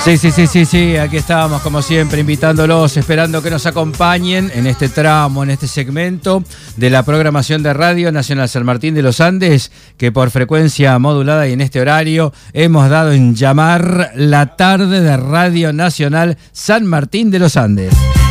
Sí, aquí estábamos como siempre invitándolos, esperando que nos acompañen en este tramo, en este segmento de la programación de Radio Nacional San Martín de los Andes, que por frecuencia modulada y en este horario hemos dado en llamar la tarde de Radio Nacional San Martín de los Andes.